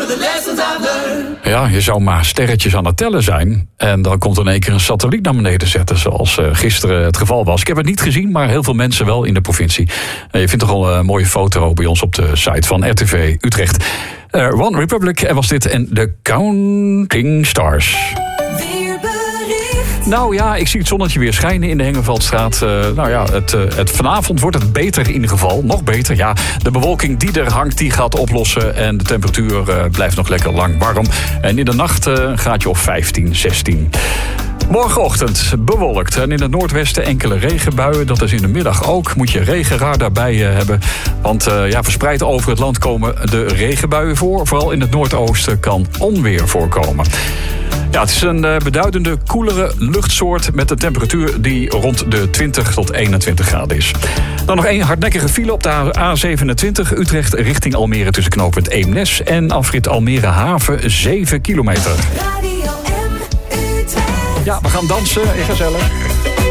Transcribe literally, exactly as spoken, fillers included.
Ja, je zou maar sterretjes aan het tellen zijn. En dan komt in één keer een satelliet naar beneden zetten. Zoals uh, gisteren het geval was. Ik heb het niet gezien, maar heel veel mensen wel in de provincie. Uh, je vindt toch al een mooie foto bij ons op de site van R T V Utrecht. Uh, One Republic, en was dit en The Counting Stars. Nou ja, ik zie het zonnetje weer schijnen in de Hengeveldstraat. Uh, nou ja, het, uh, het, vanavond wordt het beter in ieder geval. Nog beter, ja. De bewolking die er hangt, die gaat oplossen. En de temperatuur uh, blijft nog lekker lang warm. En in de nacht uh, een graadje of vijftien, zestien. Morgenochtend bewolkt en in het noordwesten enkele regenbuien. Dat is in de middag ook. Moet je regenradar bij je hebben. Want uh, ja, verspreid over het land komen de regenbuien voor. Vooral in het noordoosten kan onweer voorkomen. Ja, het is een uh, beduidende koelere luchtsoort met een temperatuur die rond de twintig tot eenentwintig graden is. Dan nog één hardnekkige file op de A zevenentwintig Utrecht richting Almere tussen knooppunt Eemnes en afrit Almere Haven, zeven kilometer. Ja, we gaan dansen, gezellig.